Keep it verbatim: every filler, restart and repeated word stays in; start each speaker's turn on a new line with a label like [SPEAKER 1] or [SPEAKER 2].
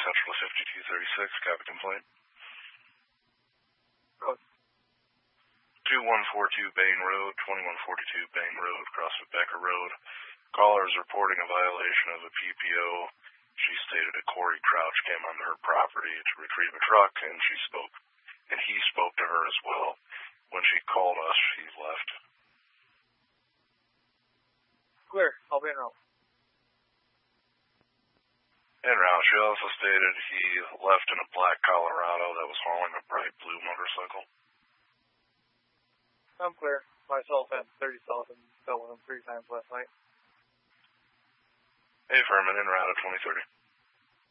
[SPEAKER 1] Central fifty-two thirty-six, copy complaint.
[SPEAKER 2] Road.
[SPEAKER 1] two one four two Bain Road, twenty-one forty-two Bain Road, CrossFit Becker Road. Caller is reporting a violation of a P P O. She stated that Corey Crouch came onto her property to retrieve a truck, and she spoke, and he spoke to her as well. When she called us, she left.
[SPEAKER 2] Clear. I'll be in route.
[SPEAKER 1] En route, she also stated he left in a black Colorado that was hauling a bright blue motorcycle.
[SPEAKER 2] I'm clear. Myself and thirty South and dealt with him three times last night.
[SPEAKER 1] Hey, Furman, en route at twenty thirty.